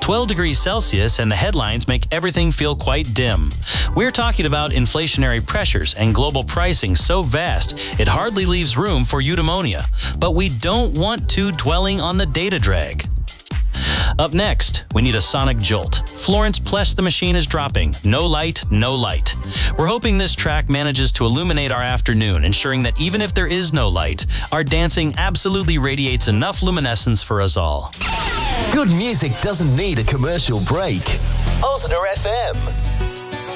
12 degrees Celsius and the headlines make everything feel quite dim. We're talking about inflationary pressures and global pricing so vast it hardly leaves room for eudaimonia. But we don't want to dwelling on the data drag. Up next, we need a sonic jolt. Florence Plus the Machine is dropping. No light, no light. We're hoping this track manages to illuminate our afternoon, ensuring that even if there is no light, our dancing absolutely radiates enough luminescence for us all. Good music doesn't need a commercial break. Osner FM.